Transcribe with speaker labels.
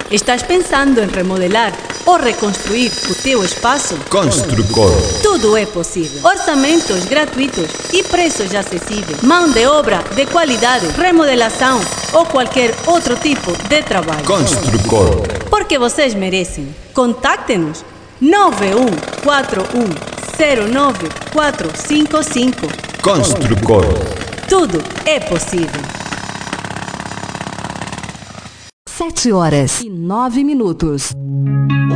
Speaker 1: Estás pensando em remodelar ou reconstruir o teu espaço?
Speaker 2: Construcor.
Speaker 1: Tudo é possível. Orçamentos gratuitos e preços acessíveis. Mão de obra de qualidade, remodelação ou qualquer outro tipo de trabalho.
Speaker 2: Construcor.
Speaker 1: Porque vocês merecem. Contacte-nos 9141094455.
Speaker 2: Construcor.
Speaker 1: Tudo é possível.
Speaker 3: 7h09.